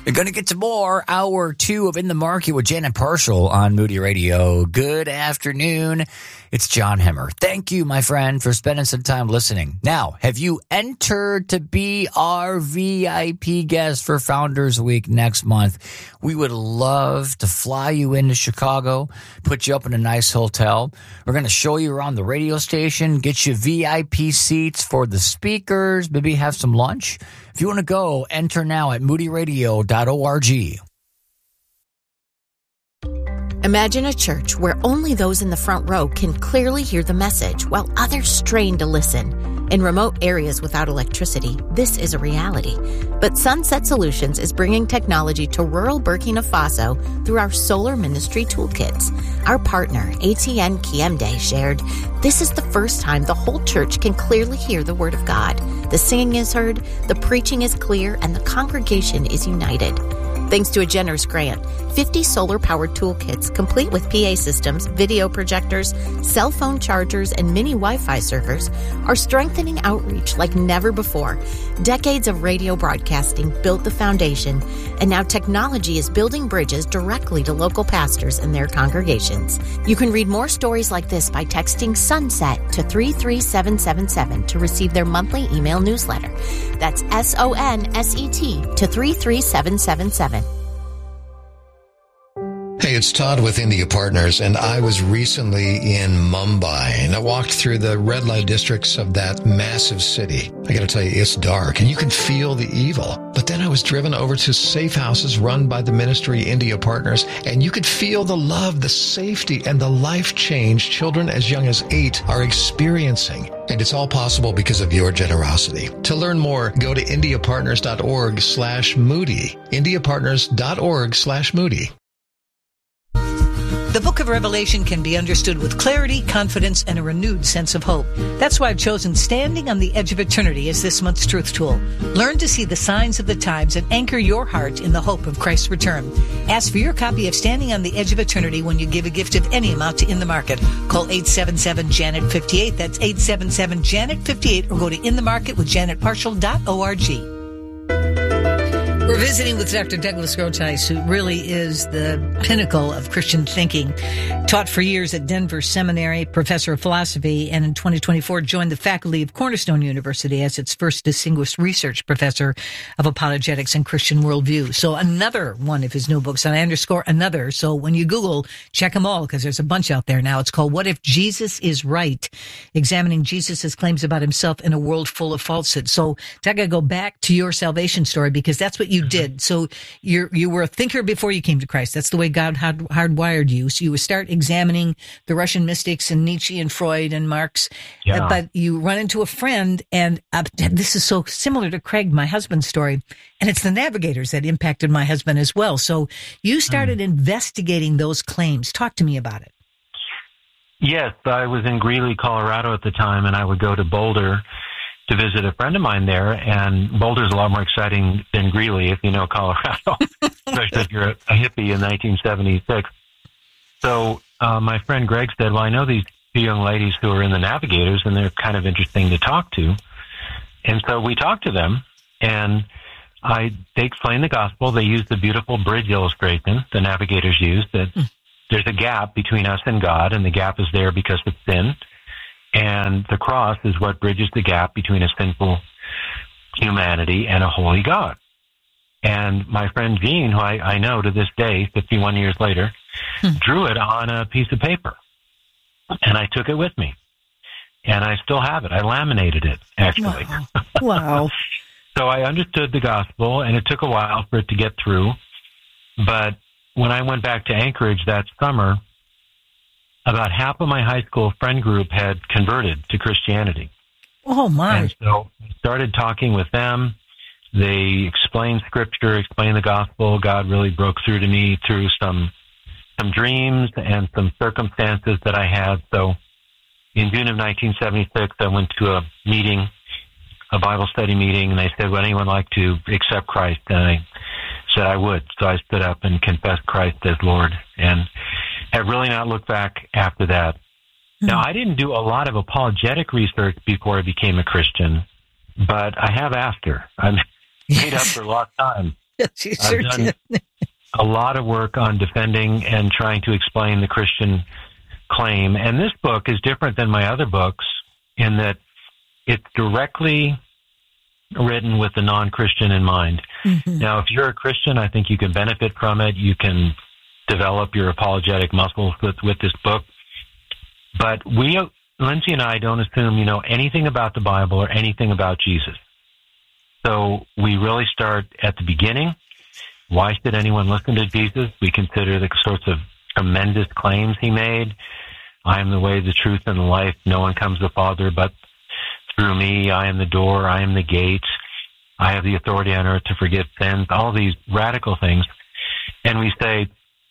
We're going to get to more hour 2 of In the Market with Janet Parshall on Moody Radio. Good afternoon. It's John Hemmer. Thank you, my friend, for spending some time listening. Now, have you entered to be our VIP guest for Founders Week next month? We would love to fly you into Chicago, put you up in a nice hotel. We're going to show you around the radio station, get you VIP seats for the speakers, maybe have some lunch. If you want to go, enter now at moodyradio.org. Imagine a church where only those in the front row can clearly hear the message while others strain to listen. In remote areas without electricity, this is a reality. But Sunset Solutions is bringing technology to rural Burkina Faso through our Solar Ministry Toolkits. Our partner, ATN Kiemde, shared, "This is the first time the whole church can clearly hear the Word of God. The singing is heard, the preaching is clear, and the congregation is united." Thanks to a generous grant, 50 solar-powered toolkits complete with PA systems, video projectors, cell phone chargers, and mini Wi-Fi servers are strengthening outreach like never before. Decades of radio broadcasting built the foundation, and now technology is building bridges directly to local pastors and their congregations. You can read more stories like this by texting SUNSET to 33777 to receive their monthly email newsletter. That's SONSET to 33777. Hey, it's Todd with India Partners, and I was recently in Mumbai, and I walked through the red light districts of that massive city. I gotta tell you, it's dark, and you can feel the evil. But then I was driven over to safe houses run by the ministry India Partners, and you could feel the love, the safety, and the life change children as young as 8 are experiencing. And it's all possible because of your generosity. To learn more, go to indiapartners.org/Moody. indiapartners.org/Moody. The book of Revelation can be understood with clarity, confidence, and a renewed sense of hope. That's why I've chosen Standing on the Edge of Eternity as this month's truth tool. Learn to see the signs of the times and anchor your heart in the hope of Christ's return. Ask for your copy of Standing on the Edge of Eternity when you give a gift of any amount to In the Market. Call 877-JANET-58. That's 877-JANET-58, or go to inthemarketwithjanetparshall.org. We're visiting with Dr. Douglas Groothuis, who really is the pinnacle of Christian thinking. Taught for years at Denver Seminary, professor of philosophy, and in 2024 joined the faculty of Cornerstone University as its first distinguished research professor of apologetics and Christian worldview. So another one of his new books, and I underscore another. So when you Google, check them all, because there's a bunch out there now. It's called What If Jesus is Right? Examining Jesus' claims about himself in a world full of falsehood. So Doug, I go back to your salvation story, because that's what you did. So you were a thinker before you came to Christ. That's the way God had hardwired you. So you would start examining the Russian mystics and Nietzsche and Freud and Marx. Yeah. But you run into a friend, and this is so similar to Craig, my husband's story. And it's the Navigators that impacted my husband as well. So you started investigating those claims. Talk to me about it. Yes, I was in Greeley, Colorado at the time, and I would go to Boulder to visit a friend of mine there, and Boulder's a lot more exciting than Greeley, if you know Colorado, especially if you're a hippie in 1976. So my friend Greg said, well, I know these two young ladies who are in the Navigators, and they're kind of interesting to talk to. And so we talked to them, and they explained the gospel. They used the beautiful bridge illustration the Navigators used, that there's a gap between us and God, and the gap is there because of sin. And the cross is what bridges the gap between a sinful humanity and a holy God. And my friend Gene, who I know to this day, 51 years later, drew it on a piece of paper. And I took it with me. And I still have it. I laminated it, actually. Wow. So I understood the gospel, and it took a while for it to get through. But when I went back to Anchorage that summer, about half of my high school friend group had converted to Christianity. Oh, my. And so I started talking with them. They explained Scripture, explained the gospel. God really broke through to me through some dreams and some circumstances that I had. So in June of 1976, I went to a meeting, a Bible study meeting, and they said, would anyone like to accept Christ? And I said I would. So I stood up and confessed Christ as Lord, and have really not looked back after that. Now, I didn't do a lot of apologetic research before I became a Christian, but I have after. I made up for lost time. Yes, you sure did. A lot of work on defending and trying to explain the Christian claim. And this book is different than my other books in that it's directly written with the non-Christian in mind. Mm-hmm. Now, if you're a Christian, I think you can benefit from it. You can develop your apologetic muscles with this book. But Lindsay and I don't assume you know anything about the Bible or anything about Jesus. So we really start at the beginning. Why should anyone listen to Jesus? We consider the sorts of tremendous claims he made. I am the way, the truth, and the life. No one comes to the Father but through me. I am the door. I am the gate. I have the authority on earth to forgive sins. All these radical things. And we say,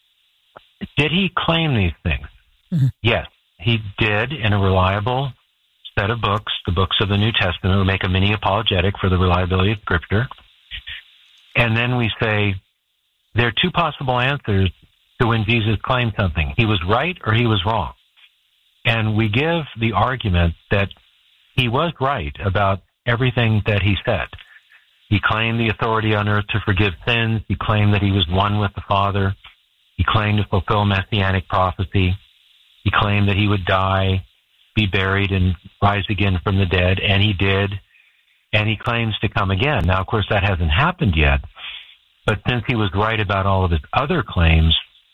did he claim these things? Mm-hmm. Yes, he did in a reliable set of books, the books of the New Testament. We make a mini apologetic for the reliability of Scripture. And then we say, there are two possible answers to when Jesus claimed something. He was right or he was wrong. And we give the argument that he was right about everything that he said. He claimed the authority on earth to forgive sins. He claimed that he was one with the Father. He claimed to fulfill messianic prophecy. He claimed that he would die, be buried, and rise again from the dead, and he did. And he claims to come again. Now, of course, that hasn't happened yet. But since he was right about all of his other claims,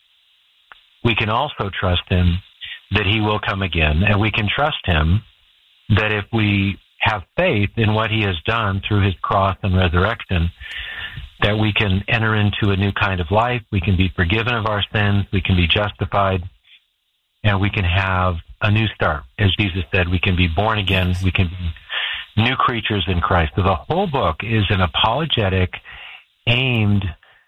we can also trust him that he will come again. And we can trust him that if we have faith in what he has done through his cross and resurrection, that we can enter into a new kind of life. We can be forgiven of our sins. We can be justified. And we can have a new start. As Jesus said, we can be born again. We can be new creatures in Christ. So the whole book is an apologetic aimed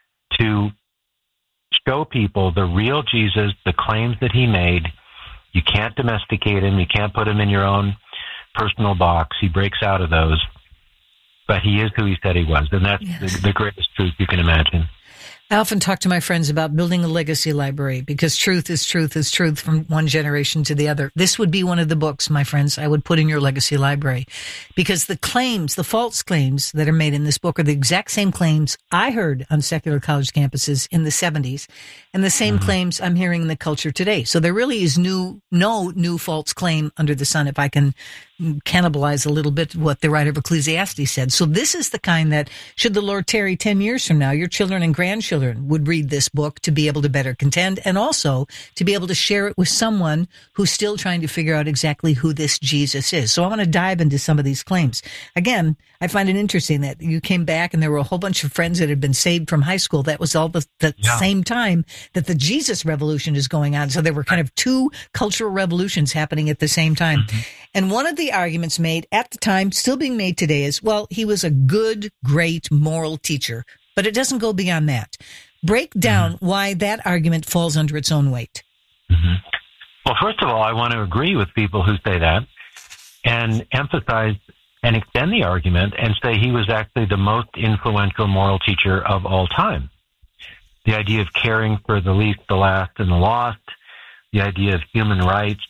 to show people the real Jesus, the claims that he made. You can't domesticate him. You can't put him in your own personal box. He breaks out of those. But he is who he said he was. And that's the greatest truth you can imagine. I often talk to my friends about building a legacy library because truth is truth from one generation to the other. This would be one of the books, my friends, I would put in your legacy library because the claims, the false claims that are made in this book are the exact same claims I heard on secular college campuses in the 70s and the same claims I'm hearing in the culture today. So there really is no new false claim under the sun, if I can cannibalize a little bit what the writer of Ecclesiastes said. So this is the kind that, should the Lord tarry 10 years from now, your children and grandchildren would read this book to be able to better contend and also to be able to share it with someone who's still trying to figure out exactly who this Jesus is. So I want to dive into some of these claims. Again, I find it interesting that you came back and there were a whole bunch of friends that had been saved from high school. That was all the same time that the Jesus revolution is going on. So there were kind of two cultural revolutions happening at the same time. Mm-hmm. And one of the arguments made at the time, still being made today, is, well, he was a good, great moral teacher. But it doesn't go beyond that. Break down why that argument falls under its own weight. Mm-hmm. Well, first of all, I want to agree with people who say that and emphasize and extend the argument and say he was actually the most influential moral teacher of all time. The idea of caring for the least, the last, and the lost, the idea of human rights,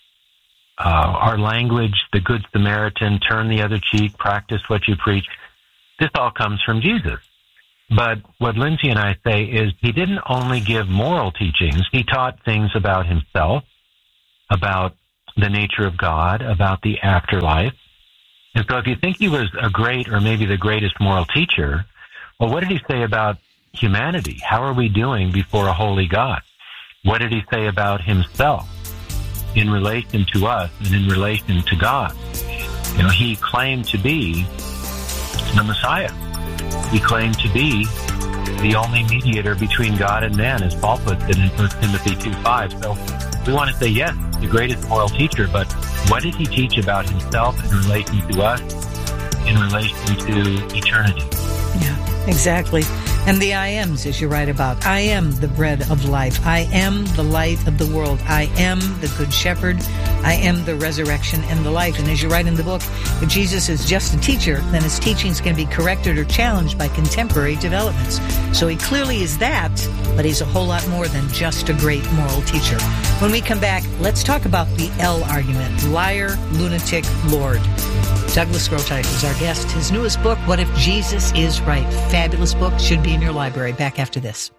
our language, the Good Samaritan, turn the other cheek, practice what you preach. This all comes from Jesus. But what Lindsay and I say is he didn't only give moral teachings. He taught things about himself, about the nature of God, about the afterlife. And so if you think he was a great or maybe the greatest moral teacher, well, what did he say about humanity? How are we doing before a holy God? What did he say about himself in relation to us and in relation to God? You know, he claimed to be the Messiah. He claimed to be the only mediator between God and man, as Paul puts it in 1 Timothy 2:5. So we want to say, yes, the greatest moral teacher, but what did he teach about himself in relation to us, in relation to eternity? Yeah, exactly. And the I ams, as you write about. I am the bread of life. I am the light of the world. I am the good shepherd. I am the resurrection and the life. And as you write in the book, if Jesus is just a teacher, then his teachings can be corrected or challenged by contemporary developments. So he clearly is that, but he's a whole lot more than just a great moral teacher. When we come back, let's talk about the L argument. Liar, lunatic, Lord. Douglas Groothuis is our guest. His newest book, What If Jesus Is Right? Fabulous book. Should be in your library. Back after this.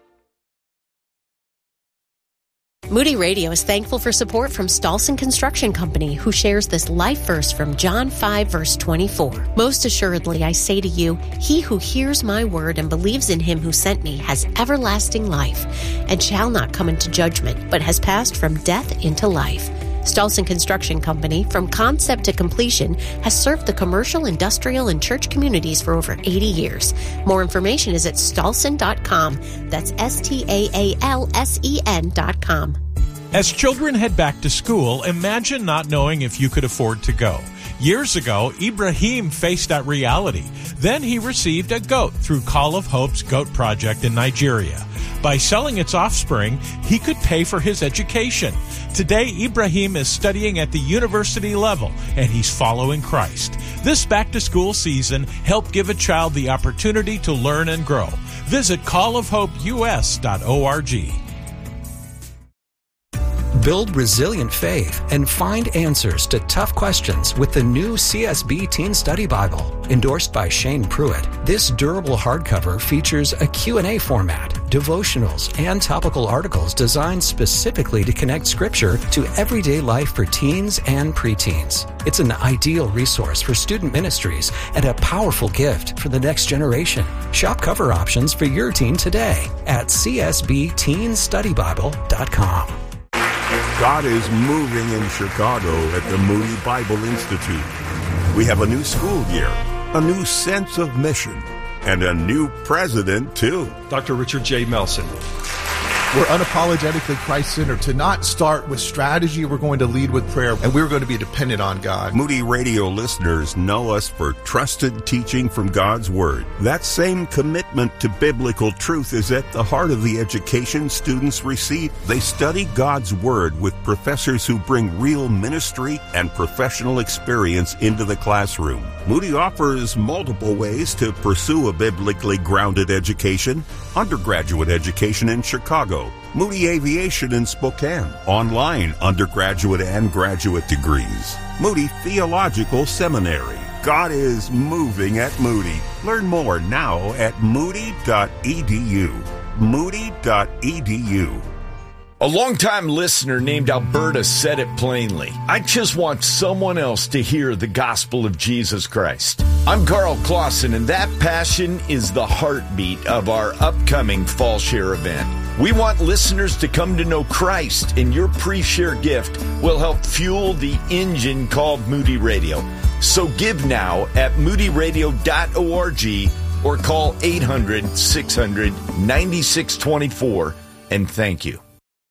Moody Radio is thankful for support from Stolson Construction Company, who shares this life verse from John 5, verse 24. Most assuredly, I say to you, he who hears my word and believes in him who sent me has everlasting life and shall not come into judgment, but has passed from death into life. Stolson Construction Company, from concept to completion, has served the commercial, industrial, and church communities for over 80 years. More information is at stolson.com. That's STAALSEN.com. As children head back to school, imagine not knowing if you could afford to go. Years ago, Ibrahim faced that reality. Then he received a goat through Call of Hope's Goat Project in Nigeria. By selling its offspring, he could pay for his education. Today, Ibrahim is studying at the university level, and he's following Christ. This back-to-school season, help give a child the opportunity to learn and grow. Visit callofhopeus.org. Build resilient faith and find answers to tough questions with the new CSB Teen Study Bible. Endorsed by Shane Pruitt, this durable hardcover features a Q&A format, devotionals, and topical articles designed specifically to connect Scripture to everyday life for teens and preteens. It's an ideal resource for student ministries and a powerful gift for the next generation. Shop cover options for your teen today at csbteenstudybible.com. God is moving in Chicago at the Moody Bible Institute. We have a new school year, a new sense of mission, and a new president, too. Dr. Richard J. Melson. We're unapologetically Christ-centered. To not start with strategy, we're going to lead with prayer, and we're going to be dependent on God. Moody Radio listeners know us for trusted teaching from God's Word. That same commitment to biblical truth is at the heart of the education students receive. They study God's Word with professors who bring real ministry and professional experience into the classroom. Moody offers multiple ways to pursue a biblically grounded education. Undergraduate education in Chicago, Moody Aviation in Spokane, online undergraduate and graduate degrees, Moody Theological Seminary. God is moving at Moody. Learn more now at moody.edu. Moody.edu. A longtime listener named Alberta said it plainly. I just want someone else to hear the gospel of Jesus Christ. I'm Carl Clausen, and that passion is the heartbeat of our upcoming Fall Share event. We want listeners to come to know Christ, and your pre-share gift will help fuel the engine called Moody Radio. So give now at moodyradio.org or call 800-600-9624, and thank you.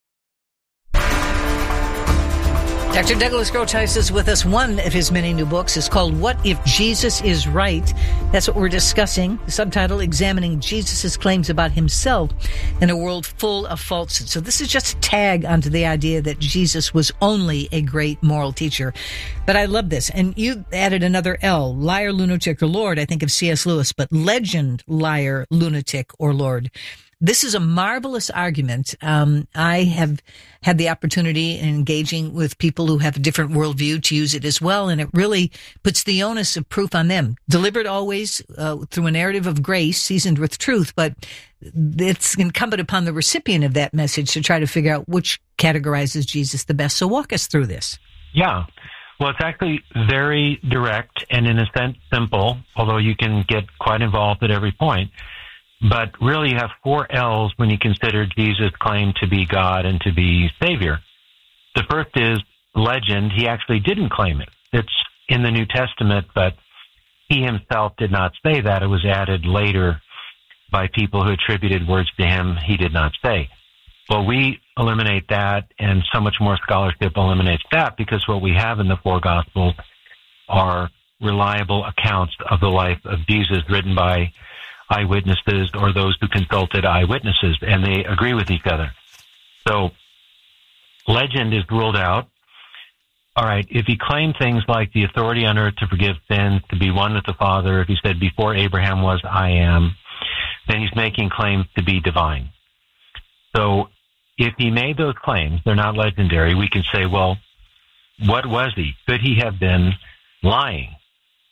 Dr. Douglas Groothuis is with us. One of his many new books is called What If Jesus Is Right? That's what we're discussing. The subtitle, Examining Jesus' Claims About Himself in a World Full of Falsehood. So this is just a tag onto the idea that Jesus was only a great moral teacher. But I love this. And you added another L, liar, lunatic, or Lord. I think of C.S. Lewis, but legend, liar, lunatic, or Lord. This is a marvelous argument. I have had the opportunity in engaging with people who have a different worldview to use it as well, and it really puts the onus of proof on them. Delivered always through a narrative of grace, seasoned with truth, but it's incumbent upon the recipient of that message to try to figure out which categorizes Jesus the best. So walk us through this. Yeah. Well, it's actually very direct and, in a sense, simple, although you can get quite involved at every point. But really you have 4 L's when you consider Jesus' claim to be God and to be Savior. The first is legend. He actually didn't claim it. It's in the New Testament, but he himself did not say that. It was added later by people who attributed words to him he did not say. Well, we eliminate that, and so much more scholarship eliminates that, because what we have in the 4 Gospels are reliable accounts of the life of Jesus written by eyewitnesses or those who consulted eyewitnesses, and they agree with each other. So legend is ruled out. All right, if he claimed things like the authority on earth to forgive sins, to be one with the Father, if he said before Abraham was, I am, then he's making claims to be divine. So if he made those claims, they're not legendary, we can say, well, what was he? Could he have been lying?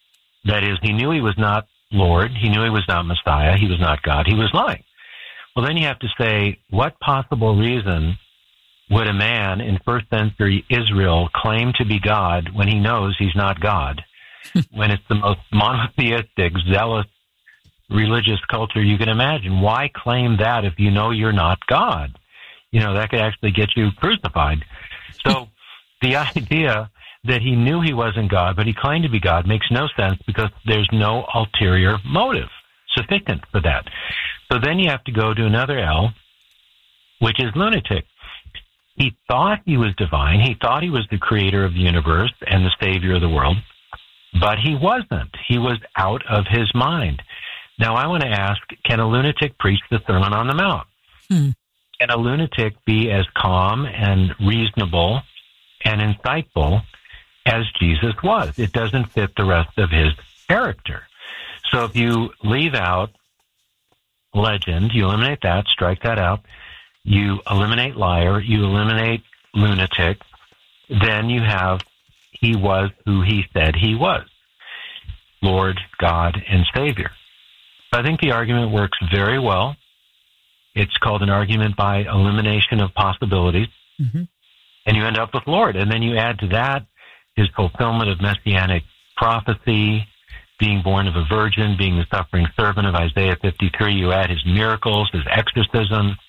That is, he knew he was not Lord. He knew he was not Messiah. He was not God. He was lying. Well, then you have to say, what possible reason would a man in first century Israel claim to be God when he knows he's not God? When it's the most monotheistic, zealous, religious culture you can imagine. Why claim that if you know you're not God? You know, that could actually get you crucified. So the idea that he knew he wasn't God, but he claimed to be God, makes no sense because there's no ulterior motive sufficient for that. So then you have to go to another L, which is lunatic. He thought he was divine. He thought he was the creator of the universe and the savior of the world, but he wasn't. He was out of his mind. Now, I want to ask, can a lunatic preach the Sermon on the Mount? Can a lunatic be as calm and reasonable and insightful as Jesus was? It doesn't fit the rest of his character. So if you leave out legend, you eliminate that, strike that out, you eliminate liar, you eliminate lunatic, then you have he was who he said he was, Lord, God, and Savior. I think the argument works very well. It's called an argument by elimination of possibilities. And you end up with Lord. And then you add to that his fulfillment of messianic prophecy, being born of a virgin, being the suffering servant of Isaiah 53. You add his miracles, his exorcism,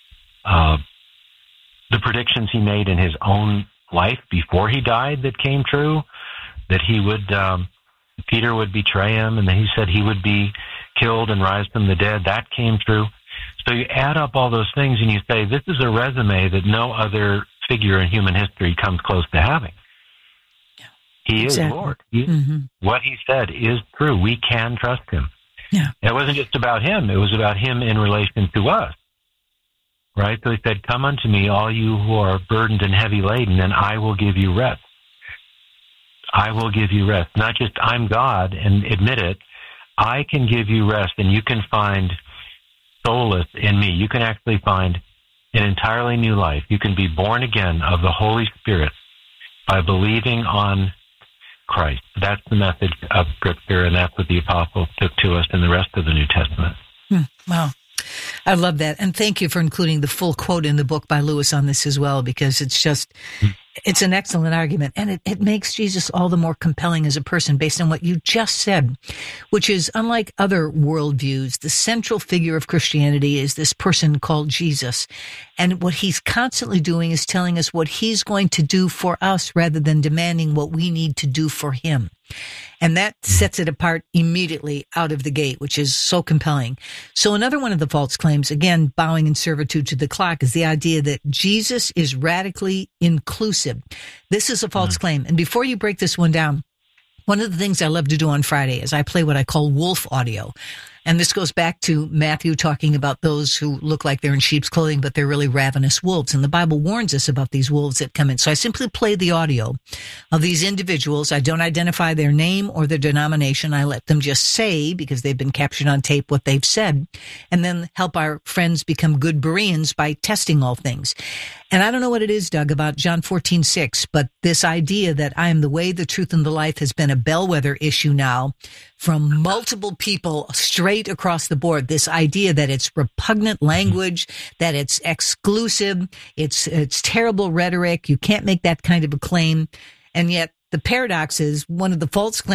the predictions he made in his own life before he died that came true, that he would, Peter would betray him, and then he said he would be killed and rise from the dead. That came true. So you add up all those things and you say, this is a resume that no other figure in human history comes close to having. He is Lord. What he said is true. We can trust him. It wasn't just about him. It was about him in relation to us. Right? So he said, come unto me, all you who are burdened and heavy laden, and I will give you rest. I will give you rest. Not just I'm God and admit it. I can give you rest, and you can find solace in me. You can actually find an entirely new life. You can be born again of the Holy Spirit by believing on Christ. That's the message of Scripture, and that's what the apostles took to us in the rest of the New Testament. Wow. I love that. And thank you for including the full quote in the book by Lewis on this as well, because it's just, it's an excellent argument. And it makes Jesus all the more compelling as a person based on what you just said, which is unlike other worldviews, the central figure of Christianity is this person called Jesus. And what he's constantly doing is telling us what he's going to do for us rather than demanding what we need to do for him. And that sets it apart immediately out of the gate, which is so compelling. So another one of the false claims, again, bowing in servitude to the clock, is the idea that Jesus is radically inclusive. This is a false claim. And before you break this one down, one of the things I love to do on Friday is I play what I call wolf audio. And this goes back to Matthew talking about those who look like they're in sheep's clothing, but they're really ravenous wolves. And the Bible warns us about these wolves that come in. So I simply play the audio of these individuals. I don't identify their name or their denomination. I let them just say, because they've been captured on tape, what they've said, and then help our friends become good Bereans by testing all things. And I don't know what it is, Doug, about John 14:6, but this idea that I am the way, the truth, and the life has been a bellwether issue now from multiple people straight across the board. This idea that it's repugnant language, that it's exclusive, it's terrible rhetoric. You can't make that kind of a claim. And yet the paradox is one of the false claims